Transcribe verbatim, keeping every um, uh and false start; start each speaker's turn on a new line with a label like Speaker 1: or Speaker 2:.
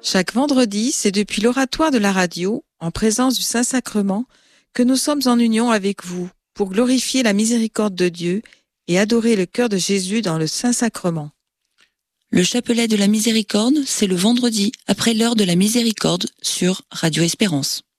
Speaker 1: Chaque vendredi, c'est depuis l'oratoire de la radio, en présence du Saint-Sacrement, que nous sommes en union avec vous pour glorifier la miséricorde de Dieu et adorer le cœur de Jésus dans le Saint-Sacrement.
Speaker 2: Le chapelet de la miséricorde, c'est le vendredi, après l'heure de la miséricorde, sur Radio Espérance.